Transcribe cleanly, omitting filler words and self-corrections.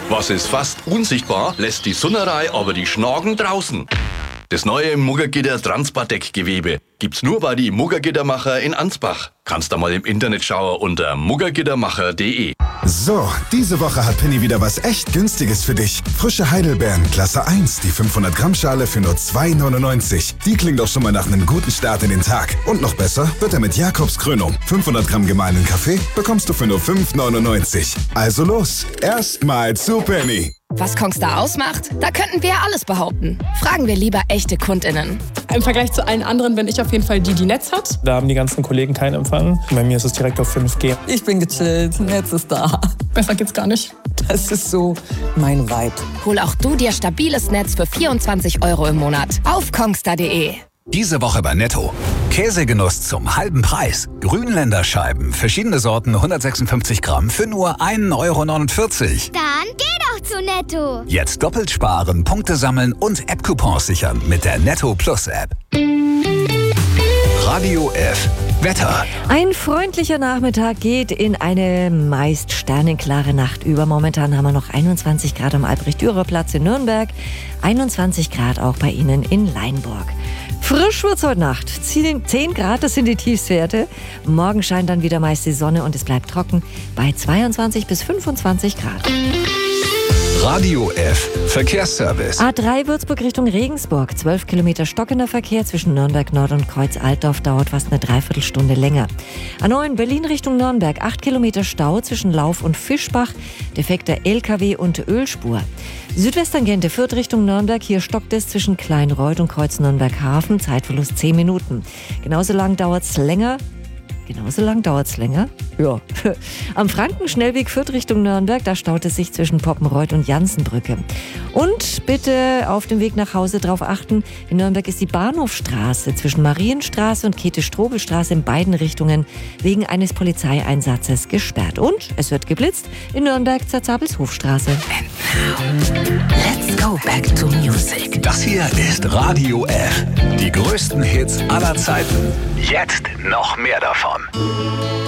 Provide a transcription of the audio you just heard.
Was ist fast unsichtbar, lässt die Sunnerei aber die Schnagen draußen. Das neue Muggergitter Transpardeck-Gewebe gibt's nur bei die Muggergittermacher in Ansbach. Kannst da mal im Internet schauen unter muggergittermacher.de. So, diese Woche hat Penny wieder was echt Günstiges für dich. Frische Heidelbeeren, Klasse 1, die 500 Gramm Schale für nur 2,99. Die klingt doch schon mal nach einem guten Start in den Tag. Und noch besser wird er mit Jakobs Krönung. 500 Gramm gemahlenen Kaffee bekommst du für nur 5,99. Also los, erstmal zu Penny. Was Kongstar ausmacht? Da könnten wir ja alles behaupten. Fragen wir lieber echte KundInnen. Im Vergleich zu allen anderen bin ich auf jeden Fall die Netz hat. Da haben die ganzen Kollegen keinen Empfang. Bei mir ist es direkt auf 5G. Ich bin gechillt, Netz ist da. Besser geht's gar nicht. Das ist so mein Vibe. Hol auch du dir stabiles Netz für 24 € im Monat auf kongstar.de. Diese Woche bei Netto. Käsegenuss zum halben Preis. Grünländerscheiben, verschiedene Sorten, 156 Gramm für nur 1,49 €. Dann geh doch zu Netto. Jetzt doppelt sparen, Punkte sammeln und App-Coupons sichern mit der Netto Plus App. Radio F. Wetter. Ein freundlicher Nachmittag geht in eine meist sternenklare Nacht über. Momentan haben wir noch 21 Grad am Albrecht-Dürer-Platz in Nürnberg, 21 Grad auch bei Ihnen in Leinburg. Frisch wird's heute Nacht. 10 Grad, das sind die Tiefstwerte. Morgen scheint dann wieder meist die Sonne und es bleibt trocken bei 22 bis 25 Grad. Radio F. Verkehrsservice. A3 Würzburg Richtung Regensburg. 12 Kilometer stockender Verkehr zwischen Nürnberg Nord und Kreuz Altdorf dauert fast eine Dreiviertelstunde länger. A9 Berlin Richtung Nürnberg. 8 Kilometer Stau zwischen Lauf und Fischbach. Defekter LKW und Ölspur. Südwesttangente Fürth Richtung Nürnberg. Hier stockt es zwischen Kleinreuth und Kreuz Nürnberg Hafen. Zeitverlust 10 Minuten. Genauso lang dauert's länger. Ja. Am Frankenschnellweg Fürth Richtung Nürnberg, da staut es sich zwischen Poppenreuth und Jansenbrücke. Und bitte auf dem Weg nach Hause darauf achten, in Nürnberg ist die Bahnhofstraße zwischen Marienstraße und Käthe-Strobel-Straße in beiden Richtungen wegen eines Polizeieinsatzes gesperrt. Und es wird geblitzt in Nürnberg zur Zabelshofstraße. And now, let's go back to music. Das hier ist Radio F. Die größten Hits aller Zeiten. Jetzt noch mehr davon.